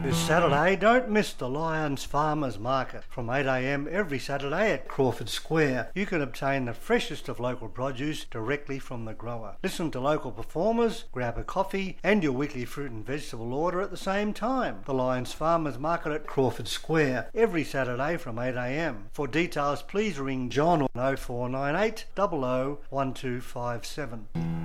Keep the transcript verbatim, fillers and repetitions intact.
This Saturday, don't miss the Lions Farmers Market from eight a m every Saturday at Crawford Square. You can obtain the freshest of local produce directly from the grower. Listen to local performers, grab a coffee and your weekly fruit and vegetable order at the same time. The Lions Farmers Market at Crawford Square every Saturday from eight a m. For details, please ring John on oh four nine eight, zero zero one two five seven.